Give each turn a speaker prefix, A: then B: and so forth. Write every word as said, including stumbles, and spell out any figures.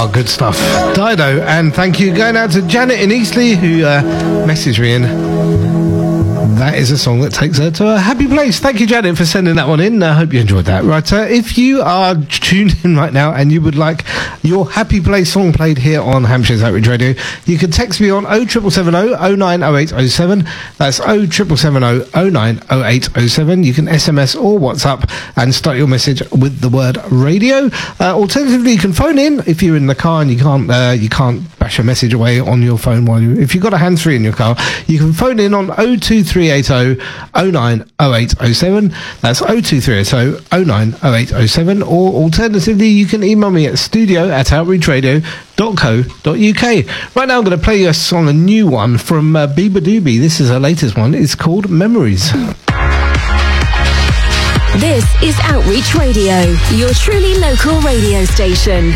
A: Oh, good stuff. Dido, and thank you going out to Janet in Eastleigh who uh, messaged me in. That is a song that takes her to a happy place. Thank you, Janet, for sending that one in. I uh, hope you enjoyed that. Right, uh, if you are tuned in right now and you would like your happy place song played here on Hampshire's Outreach Radio, you can text me on oh seven seven seven oh oh nine oh eight oh seven. That's oh seven seven seven oh oh nine oh eight oh seven. You can S M S or WhatsApp and start your message with the word radio. Uh, alternatively, you can phone in if you're in the car and you can't uh, you can't bash a message away on your phone while you. If you've got a hands-free in your car, you can phone in on oh two three eight oh oh nine oh eight oh seven. That's oh two three eight oh oh nine oh eight oh seven. Or alternatively, you can email me at studio at outreach radio dot co dot uk. Right now, I'm going to play a song, a new one from uh, Biba Doobie. This is her latest one. It's called Memories.
B: This is Outreach Radio, your truly local radio station.